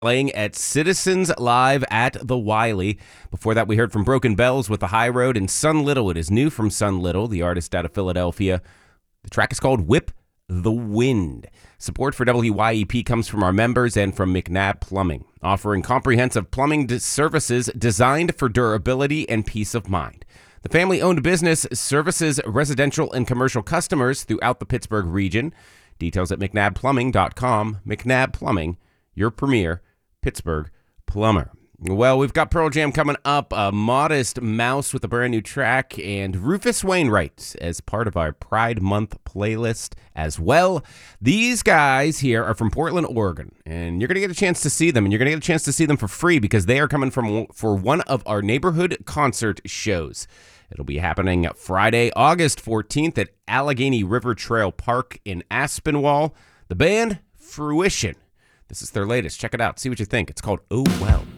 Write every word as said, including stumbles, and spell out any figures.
playing at Citizens Live at the Wiley. Before that, we heard from Broken Bells with The High Road and Sun Little. It is new from Sun Little, the artist out of Philadelphia. The track is called Whip the Wind. Support for W Y E P comes from our members and from McNabb Plumbing, offering comprehensive plumbing services designed for durability and peace of mind. The family-owned business services residential and commercial customers throughout the Pittsburgh region. Details at mcnabb plumbing dot com. McNabb Plumbing, your premier Pittsburgh plumber. Well, we've got Pearl Jam coming up, a Modest Mouse with a brand new track, and Rufus Wainwright as part of our Pride Month playlist as well. These guys here are from Portland, Oregon, and you're going to get a chance to see them, and you're going to get a chance to see them for free because they are coming from for one of our neighborhood concert shows. It'll be happening Friday, August fourteenth at Allegheny River Trail Park in Aspinwall. The band, Fruition. This is their latest. Check it out. See what you think. It's called Oh Well.